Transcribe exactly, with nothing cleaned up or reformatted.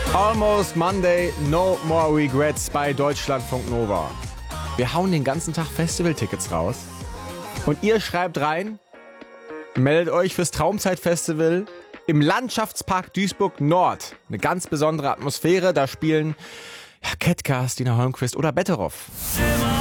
Almost Monday, no more regrets bei Deutschlandfunk Nova. Wir hauen den ganzen Tag Festivaltickets raus. Und ihr schreibt rein, meldet euch fürs Traumzeit-Festival im Landschaftspark Duisburg Nord. Eine ganz besondere Atmosphäre. Da spielen ja, Ketka, Stina Holmquist oder Betteroff.